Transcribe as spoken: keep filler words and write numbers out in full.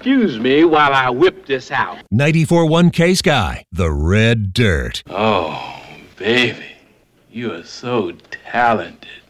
excuse me while I whip this out. ninety-four point one K-Sky, the Red Dirt. Oh, baby, you are so talented.